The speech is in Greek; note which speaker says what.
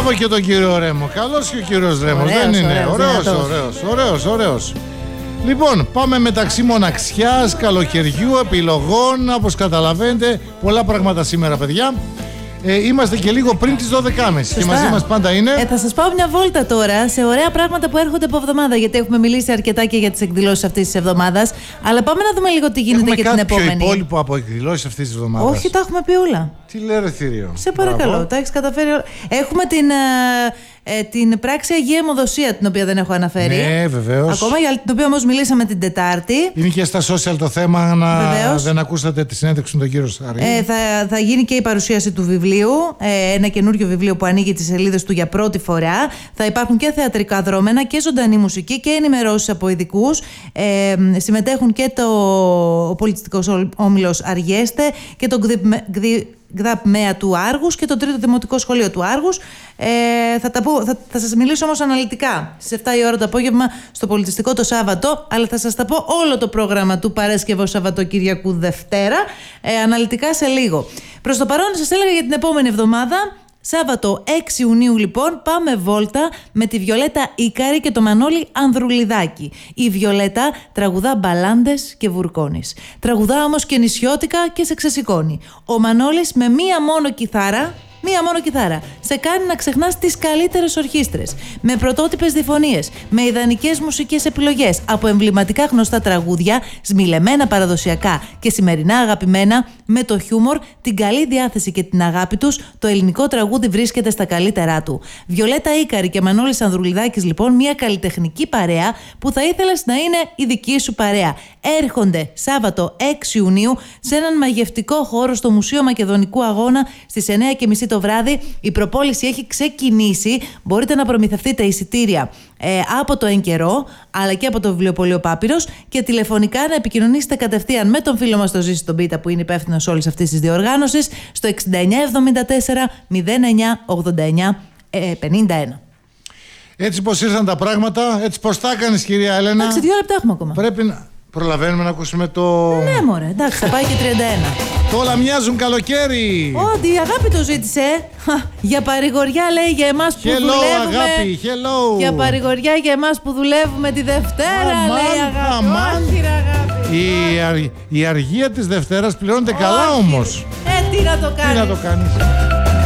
Speaker 1: Μπράβο και τον κύριο Ρέμο. Καλός και ο κύριος Ρέμος, δεν είναι? Ωραίος. Λοιπόν, πάμε μεταξύ μοναξιάς, καλοκαιριού, επιλογών. Όπως καταλαβαίνετε, πολλά πράγματα σήμερα, παιδιά. Είμαστε και λίγο πριν τις 12.30 και μαζί μας πάντα είναι.
Speaker 2: Θα σας πάω μια βόλτα τώρα σε ωραία πράγματα που έρχονται από εβδομάδα. Γιατί έχουμε μιλήσει αρκετά και για τις εκδηλώσεις αυτής της εβδομάδας. Αλλά πάμε να δούμε λίγο τι γίνεται και την επόμενη.
Speaker 1: Έχουμε κάτι πιο υπόλοιπο από εκδηλώσεις αυτής της εβδομάδας?
Speaker 2: Όχι, τα έχουμε πει όλα.
Speaker 1: Τι λέει ρε θηρίο?
Speaker 2: Σε παρακαλώ, τα έχεις καταφέρει όλα. Έχουμε την πράξη Αγία Αιμοδοσία, την οποία δεν έχω αναφέρει.
Speaker 1: Ναι, βεβαίως.
Speaker 2: Ακόμα, για την οποία όμως μιλήσαμε την Τετάρτη.
Speaker 1: Είναι και στα social το θέμα, δεν ακούσατε τη συνέντευξη με τον κύριο Σάρη.
Speaker 2: Θα γίνει και η παρουσίαση του βιβλίου. Ένα καινούριο βιβλίο που ανοίγει τις σελίδες του για πρώτη φορά. Θα υπάρχουν και θεατρικά δρόμενα και ζωντανή μουσική και ενημερώσεις από ειδικούς. Συμμετέχουν και ο πολιτιστικός όμιλος Αργέστε και το ΓΔΑΠ ΜΕΑ του Άργους και το Τρίτο Δημοτικό Σχολείο του Άργους. Θα σας μιλήσω όμως αναλυτικά στις 7 η ώρα το απόγευμα στο πολιτιστικό το Σάββατο, αλλά θα σας τα πω όλο το πρόγραμμα του Παρασκευό Σαββατοκυριακού Δευτέρα αναλυτικά σε λίγο. Προς το παρόν σας έλεγα για την επόμενη εβδομάδα. Σάββατο 6 Ιουνίου λοιπόν πάμε βόλτα με τη Βιολέτα Ίκαρη και το Μανώλη Ανδρουλιδάκη. Η Βιολέτα τραγουδά μπαλάντες και βουρκώνεις. Τραγουδά όμως και νησιώτικα και σε ξεσηκώνει. Ο Μανώλης με μία μόνο κιθάρα σε κάνει να ξεχνάς τις καλύτερες ορχήστρες. Με πρωτότυπες διφωνίες, με ιδανικές μουσικές επιλογές από εμβληματικά γνωστά τραγούδια, σμιλεμένα παραδοσιακά και σημερινά αγαπημένα, με το χιούμορ, την καλή διάθεση και την αγάπη τους, το ελληνικό τραγούδι βρίσκεται στα καλύτερά του. Βιολέτα Ίκαρη και Μανώλης Ανδρουλιδάκης λοιπόν, μια καλλιτεχνική παρέα που θα ήθελες να είναι η δική σου παρέα. Έρχονται Σάββατο 6 Ιουνίου σε έναν μαγευτικό χώρο στο Μουσείο Μακεδονικού Αγώνα στις 9:30 το βράδυ. Η προπόληση έχει ξεκινήσει. Μπορείτε να προμηθευτείτε εισιτήρια από το Εν Καιρό, αλλά και από το Βιβλιοπωλείο Πάπυρος, και τηλεφωνικά να επικοινωνήσετε κατευθείαν με τον φίλο μας τον Ζήση τον Πίτα, που είναι υπεύθυνος όλης αυτής της διοργάνωσης, στο 6974 0989 51.
Speaker 1: Έτσι πως ήρθαν τα πράγματα, έτσι πως τα έκανες, κυρία Έλενα?
Speaker 2: Εντάξει, 2 λεπτά έχουμε ακόμα.
Speaker 1: Πρέπει να προλαβαίνουμε να ακούσουμε το...
Speaker 2: Ναι μωρέ, εντάξει, θα πάει και 31.
Speaker 1: Όλα μοιάζουν καλοκαίρι.
Speaker 2: Ό,τι η αγάπη το ζήτησε. Για παρηγοριά λέει για εμάς που δουλεύουμε.
Speaker 1: Αγάπη, hello.
Speaker 2: Για παρηγοριά για εμάς που δουλεύουμε τη Δευτέρα, λέει αγάπη. Όχι, ρε αγάπη.
Speaker 1: Η αργία της Δευτέρας πληρώνεται καλά όμως.
Speaker 2: Τι να το κάνεις.
Speaker 1: Τι να το κάνεις.